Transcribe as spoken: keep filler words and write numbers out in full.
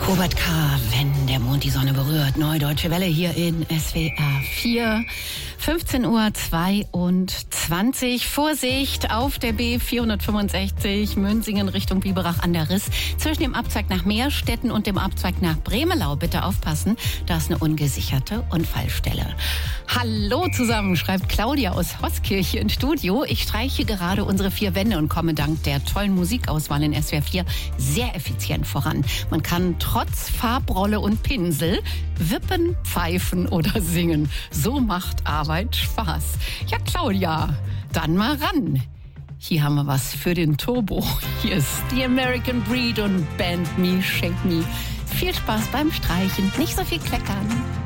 Robert K., wenn der Mond die Sonne berührt. Neue Deutsche Welle hier in S W R vier. fünfzehn Uhr zweiundzwanzig. Vorsicht auf der B vierhundertfünfundsechzig Münsingen Richtung Biberach an der Riss. Zwischen dem Abzweig nach Meerstetten und dem Abzweig nach Bremelau. Bitte aufpassen, da ist eine ungesicherte Unfallstelle. Hallo zusammen, schreibt Claudia aus Hoskirche ins Studio. Ich streiche gerade unsere vier Wände und komme dank der tollen Musikauswahl in S W R vier sehr effizient voran. Man kann trotz Farbrolle und Pinsel wippen, pfeifen oder singen. So macht Arbeit Spaß. Ja, Claudia, dann mal ran. Hier haben wir was für den Turbo. Hier ist The American Breed und Band Me, Shake Me. Viel Spaß beim Streichen, nicht so viel kleckern.